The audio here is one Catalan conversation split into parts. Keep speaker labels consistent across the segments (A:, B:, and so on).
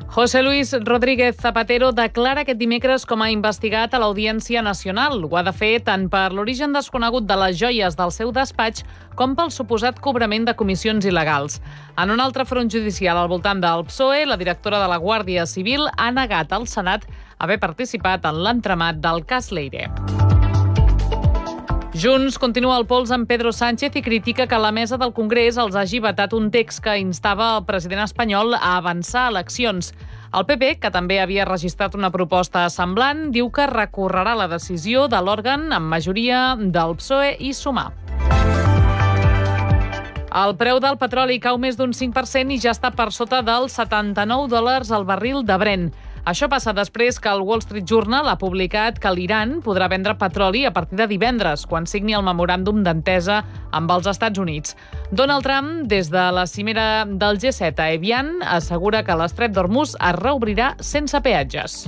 A: José Luis Rodríguez Zapatero declara aquest dimecres com a investigat a l'Audiència Nacional. Ho ha de fer tant per l'origen desconegut de les joies del seu despatx com pel suposat cobrament de comissions il·legals. En un altre front judicial al voltant del PSOE, la directora de la Guàrdia Civil ha negat al Senat haver participat en l'entramat del cas Leire. Junts continua el pols amb Pedro Sánchez i critica que la mesa del Congrés els hagi vetat un text que instava el president espanyol a avançar eleccions. El PP, que també havia registrat una proposta semblant, diu que recorrerà la decisió de l'òrgan amb majoria del PSOE i Sumar. El preu del petroli cau més d'un 5% i ja està per sota dels $79 al barril de Brent. Això passa després que el Wall Street Journal ha publicat que l'Iran podrà vendre petroli a partir de divendres, quan signi el memoràndum d'entesa amb els Estats Units. Donald Trump, des de la cimera del G7 a Evian, assegura que l'estret d'Hormuz es reobrirà sense peatges.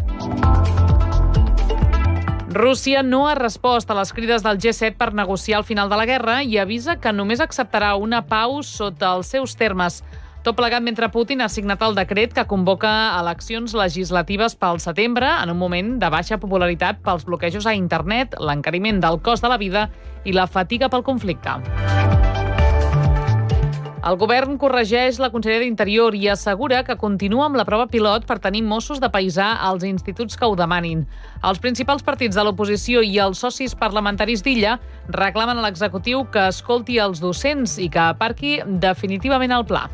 A: Rússia no ha respost a les crides del G7 per negociar el final de la guerra i avisa que només acceptarà una pau sota els seus termes. Tot plegat mentre Putin ha signat el decret que convoca eleccions legislatives pel setembre en un moment de baixa popularitat pels bloquejos a internet, l'encariment del cost de la vida i la fatiga pel conflicte. El govern corregeix la consellera d'Interior i assegura que continua amb la prova pilot per tenir Mossos de paisà als instituts que ho demanin. Els principals partits de l'oposició i els socis parlamentaris d'Illa reclamen a l'executiu que escolti els docents i que aparqui definitivament el pla.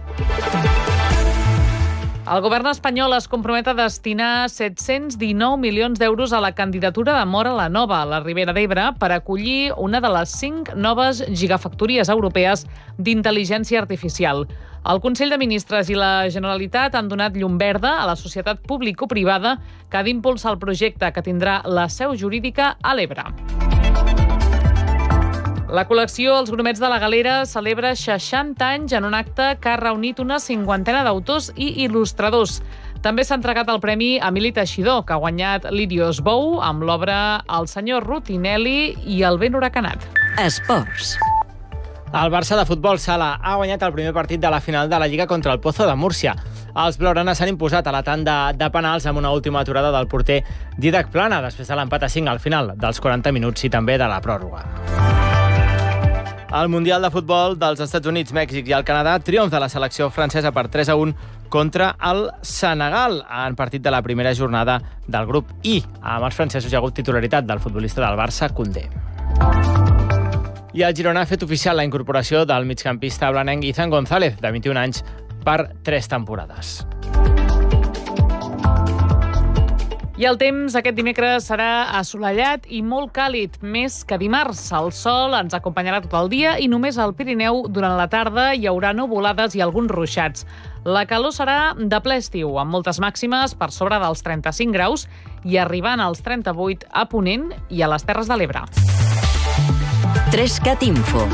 A: El govern espanyol es compromet a destinar 719 milions d'euros a la candidatura de Móra la Nova, a la Ribera d'Ebre, per acollir una de les 5 noves gigafactories europees d'intel·ligència artificial. El Consell de Ministres i la Generalitat han donat llum verda a la societat público-privada que ha d'impulsar el projecte, que tindrà la seu jurídica a l'Ebre. La col·lecció Els Grumets de la Galera celebra 60 anys en un acte que ha reunit una 50ena d'autors i il·lustradors. També s'ha entregat el Premi Emili Teixidor, que ha guanyat Lirios Bou amb l'obra El senyor Rutinelli i El vent huracanat.
B: Esports.
C: El Barça de futbol sala ha guanyat el primer partit de la final de la Lliga contra el Pozo de Múrcia. Els blaugranes s'han imposat a la tanda de penals amb una última aturada del porter Dídac Plana, després de l'empat a 5 al final dels 40 minuts i també de la pròrroga. El Mundial de Futbol dels Estats Units, Mèxic i el Canadà, triomf de la selecció francesa per 3-1 contra el Senegal en partit de la primera jornada del grup I. Amb els francesos hi ha hagut titularitat del futbolista del Barça, Koundé. I el Girona ha fet oficial la incorporació del migcampista blanenc Izan González, de 21 anys, per 3 temporades.
A: I el temps aquest dimecres serà assolellat i molt càlid, més que dimarts. El sol ens acompanyarà tot el dia i només al Pirineu durant la tarda hi haurà nuvolades i alguns ruixats. La calor serà de ple estiu, amb moltes màximes per sobre dels 35 graus i arribant als 38 a Ponent i a les Terres de l'Ebre.
B: 3cat Info.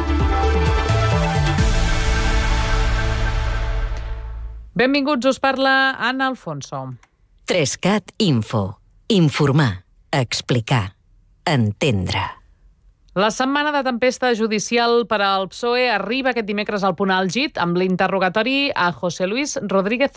A: Benvinguts, us parla Anna Alfonso.
B: 3cat Info. Informar, explicar, entendre.
A: La setmana de tempesta judicial per al PSOE arriba aquest dimecres al punt àlgid amb l'interrogatori a José Luis Rodríguez